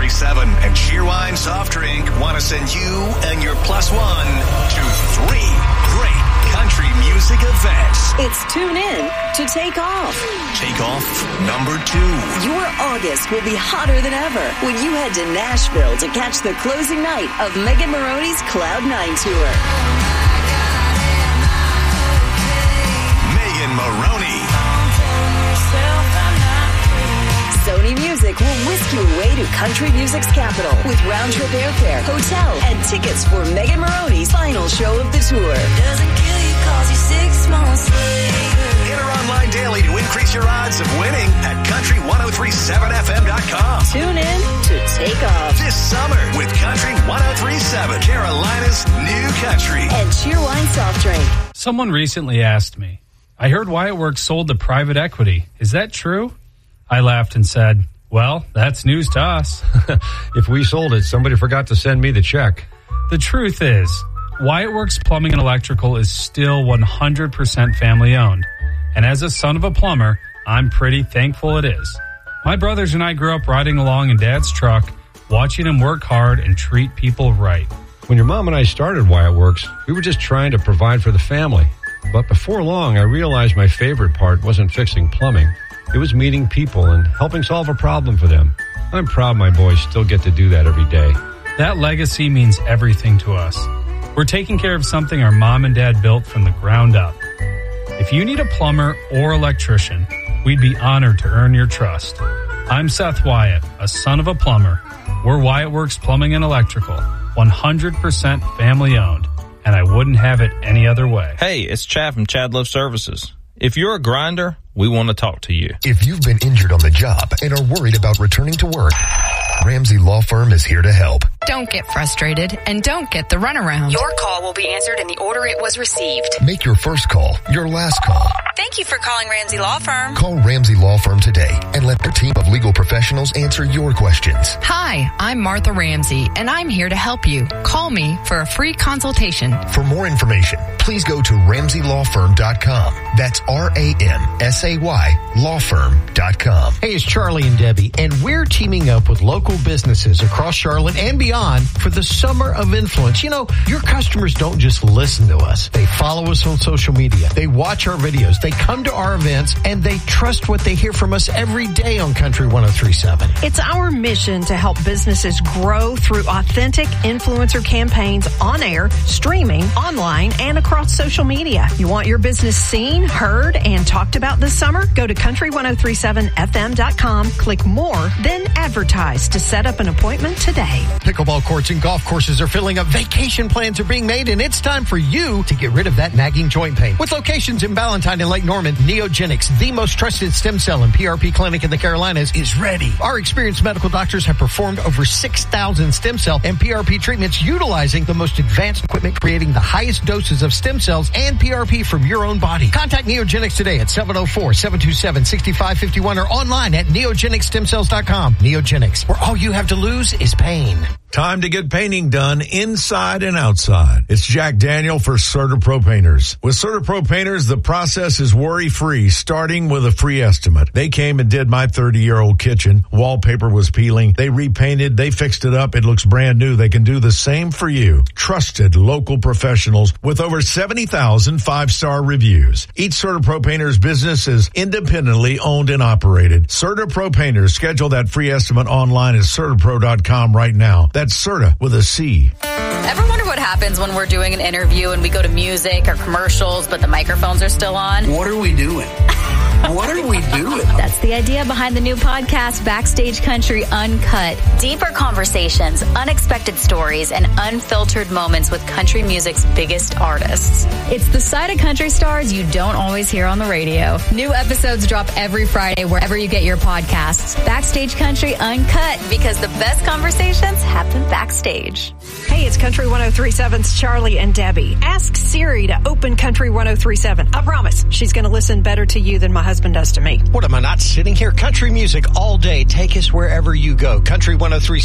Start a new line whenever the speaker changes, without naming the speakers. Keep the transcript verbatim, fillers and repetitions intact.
thirty-seven and Cheerwine Soft Drink want to send you and your plus one to three great country music events.
It's Tune In to Take Off.
Take Off number two.
Your August will be hotter than ever when you head to Nashville to catch the closing night of Megan Maroney's Cloud Nine Tour.
Megan Maroney.
Sony Music will whisk you away to country music's capital with round-trip airfare, hotel, and tickets for Megan Maroney's final show of the tour.
Doesn't kill you cause you six months later.
Enter online daily to increase your odds of winning at country ten thirty-seven f m dot com.
Tune in to Take Off
This summer with Country ten thirty-seven, Carolina's new country.
and Cheerwine Soft Drink.
Someone recently asked me, I heard Wyatt Works sold to private equity. Is that true? I laughed and said, well, that's news to us.
If we sold it, somebody forgot to send me the check.
The truth is, Wyatt Works Plumbing and Electrical is still one hundred percent family owned. And as a son of a plumber, I'm pretty thankful it is. My brothers and I grew up riding along in Dad's truck, watching him work hard and treat people right.
When your mom and I started Wyatt Works, we were just trying to provide for the family. But before long, I realized my favorite part wasn't fixing plumbing. It was meeting people and helping solve a problem for them. I'm proud my boys still get to do that every day.
That legacy means everything to us. We're taking care of something our mom and dad built from the ground up. If you need a plumber or electrician, we'd be honored to earn your trust. I'm Seth Wyatt, a son of a plumber. We're Wyatt Works Plumbing and Electrical, one hundred percent family owned, and I wouldn't have it any other way.
Hey, it's Chad from Chad Love Services. If you're a grinder, we want to talk to you.
If you've been injured on the job and are worried about returning to work, Ramsey Law Firm is here to help.
Don't get frustrated and don't get the runaround.
Your call will be answered in the order it was received.
Make your first call your last call.
Thank you for calling Ramsey Law Firm.
Call Ramsey Law Firm today and let their team of legal professionals answer your questions.
Hi, I'm Martha Ramsey, and I'm here to help you. Call me for a free consultation.
For more information, please go to ramsey law firm dot com. That's R A M S A Y law firm dot com.
Hey, it's Charlie and Debbie, and we're teaming up with local businesses across Charlotte and beyond for the Summer of Influence. You know, your customers don't just listen to us. They follow us on social media. They watch our videos. They come to our events, and they trust what they hear from us every day on Country ten thirty-seven.
It's our mission to help businesses grow through authentic influencer campaigns on air, streaming, online, and across social media. You want your business seen, heard, and talked about this summer? Go to country ten thirty-seven f m dot com, click more, then advertise to set up an appointment today.
Pickleball courts and golf courses are filling up. Vacation plans are being made, and it's time for you to get rid of that nagging joint pain. With locations in Ballantyne and Lake Norman, Neogenics, the most trusted stem cell and P R P clinic in the Carolinas, is ready. Our experienced medical doctors have performed over six thousand stem cell and P R P treatments utilizing the most advanced equipment, creating the highest doses of stem cells and P R P from your own body. Contact Neogenics today at seven oh four, seven two seven, six five five one or online at neogenics stem cells dot com. Neogenics, where all you have to lose is pain.
Time to get painting done inside and outside. It's Jack Daniel for CertaPro Painters. With CertaPro Painters, the process is worry-free, starting with a free estimate. They came and did my thirty-year-old kitchen. Wallpaper was peeling. They repainted. They fixed it up. It looks brand new. They can do the same for you. Trusted local professionals with over seventy thousand five-star reviews. Each CertaPro Painters business is independently owned and operated. CertaPro Painters. Schedule that free estimate online at certapro dot com right now. That's Certa with a C.
Ever wonder what happens when we're doing an interview and we go to music or commercials, but the microphones are still on?
What are we doing? What are we doing?
That's the idea behind the new podcast, Backstage Country Uncut.
Deeper conversations, unexpected stories, and unfiltered moments with country music's biggest artists.
It's the side of country stars you don't always hear on the radio. New episodes drop every Friday wherever you get your podcasts. Backstage Country Uncut,
because the best conversations happen backstage.
Hey, it's Country ten thirty-seven's Charlie and Debbie. Ask Siri to open Country ten thirty-seven. I promise she's going to listen better to you than my husband does to me.
What, am I not sitting here? Country music all day. Take us wherever you go. Country ten thirty-seven.